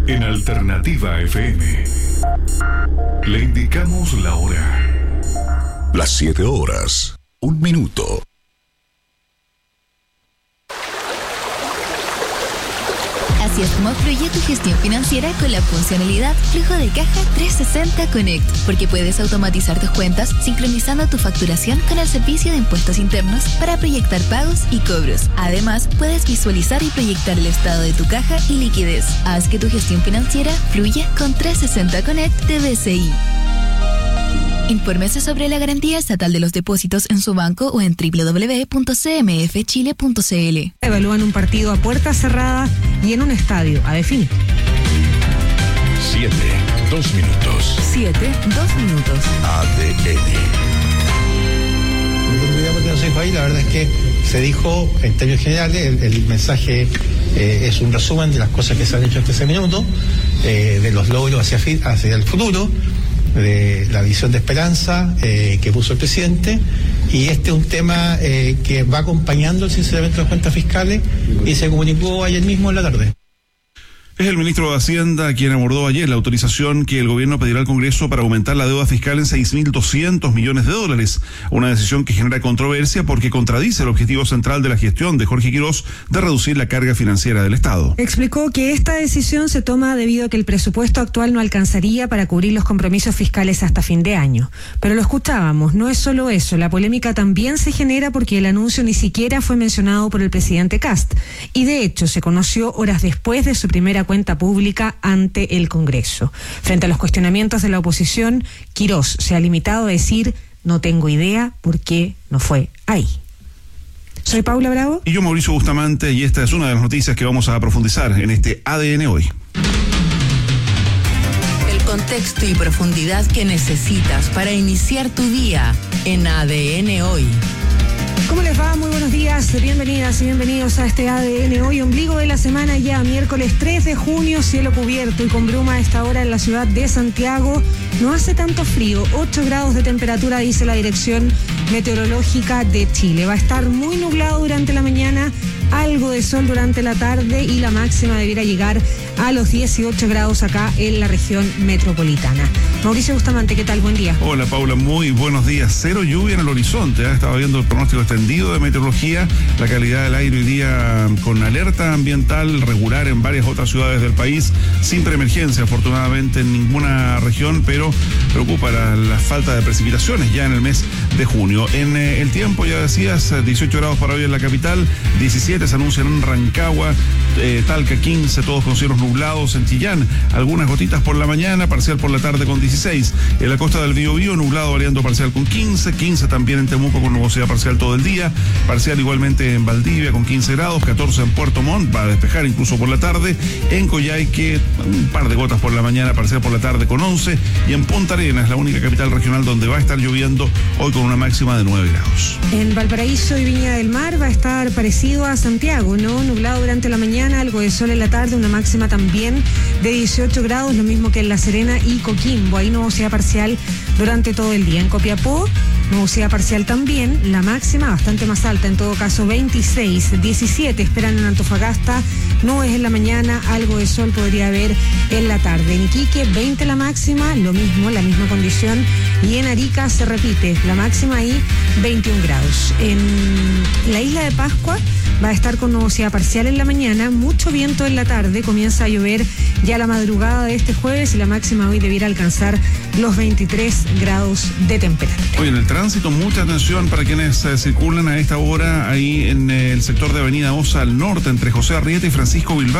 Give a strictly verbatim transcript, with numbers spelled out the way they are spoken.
En Alternativa F M le indicamos la hora. Las siete horas, un minuto. Así es como fluye tu gestión financiera con la funcionalidad Flujo de Caja trescientos sesenta Connect, porque puedes automatizar tus cuentas sincronizando tu facturación con el servicio de impuestos internos para proyectar pagos y cobros. Además, puedes visualizar y proyectar el estado de tu caja y liquidez. Haz que tu gestión financiera fluya con trescientos sesenta Connect de B C I. Infórmese sobre la garantía estatal de los depósitos en su banco o en doble u doble u doble u punto c m f chile punto c l. Evalúan un partido a puerta cerrada y en un estadio a definir. Siete, dos minutos. Siete, dos minutos. A D N. No se dijo ahí, la verdad es que se dijo en términos generales, el, el mensaje eh, es un resumen de las cosas que se han hecho hasta ese minuto, eh, de los logros hacia, fi, hacia el futuro, de la visión de esperanza eh, que puso el presidente, y este es un tema eh, que va acompañando el sinceramiento de las cuentas fiscales y se comunicó ayer mismo en la tarde. Es el ministro de Hacienda quien abordó ayer la autorización que el gobierno pedirá al Congreso para aumentar la deuda fiscal en seis mil doscientos millones de dólares. Una decisión que genera controversia porque contradice el objetivo central de la gestión de Jorge Quirós de reducir la carga financiera del Estado. Explicó que esta decisión se toma debido a que el presupuesto actual no alcanzaría para cubrir los compromisos fiscales hasta fin de año. Pero lo escuchábamos, no es solo eso, la polémica también se genera porque el anuncio ni siquiera fue mencionado por el presidente Kast. Y de hecho se conoció horas después de su primera cuenta pública ante el Congreso. Frente a los cuestionamientos de la oposición, Quirós se ha limitado a decir: no tengo idea por qué no fue ahí. Soy Paula Bravo. Y yo, Mauricio Bustamante, y esta es una de las noticias que vamos a profundizar en este A D N Hoy. El contexto y profundidad que necesitas para iniciar tu día en A D N Hoy. ¿Cómo les va? Muy buenos días, bienvenidas y bienvenidos a este A D N Hoy, ombligo de la semana ya, miércoles tres de junio, cielo cubierto y con bruma a esta hora en la ciudad de Santiago. No hace tanto frío, ocho grados de temperatura, dice la Dirección Meteorológica de Chile. Va a estar muy nublado durante la mañana, algo de sol durante la tarde y la máxima debiera llegar a los dieciocho grados acá en la región metropolitana. Mauricio Bustamante, ¿qué tal? Buen día. Hola Paula, muy buenos días. Cero lluvia en el horizonte, ¿eh? Estaba viendo el pronóstico extendido de meteorología, la calidad del aire hoy día con alerta ambiental regular en varias otras ciudades del país, sin preemergencia afortunadamente en ninguna región, pero preocupa la, la falta de precipitaciones ya en el mes de junio. En eh, el tiempo, ya decías, dieciocho grados para hoy en la capital, diecisiete se anuncian en Rancagua, eh, Talca quince, todos con cielos nublados, en Chillán algunas gotitas por la mañana, parcial por la tarde con dieciséis, en la costa del Biobío nublado variando parcial con quince, quince también en Temuco con nubosidad parcial todo el día, parcial igualmente en Valdivia con quince grados, catorce en Puerto Montt, va a despejar incluso por la tarde, en Coyhaique un par de gotas por la mañana, parcial por la tarde con once, y en Punta Arenas, la única capital regional donde va a estar lloviendo hoy con una máxima de nueve grados. En Valparaíso y Viña del Mar va a estar parecido a Santiago, ¿no? Nublado durante la mañana, algo de sol en la tarde, una máxima también de dieciocho grados, lo mismo que en La Serena y Coquimbo, ahí nubosidad parcial durante todo el día. En Copiapó, nubosidad parcial también, la máxima bastante más alta, en todo caso veintiséis, diecisiete esperan en Antofagasta, nubes en la mañana, algo de sol podría haber en la tarde. En Iquique, veinte la máxima, lo mismo, la misma condición, y en Arica se repite, la máxima ahí, veintiún grados. En la isla de Pascua va a estar con nubosidad parcial en la mañana, mucho viento en la tarde, comienza a llover ya la madrugada de este jueves y la máxima hoy debiera alcanzar los veintitrés grados de temperatura. Hoy en el tránsito, mucha atención para quienes eh, circulan a esta hora ahí en eh, el sector de Avenida Osa al norte, entre José Arrieta y Francisco Bilbao.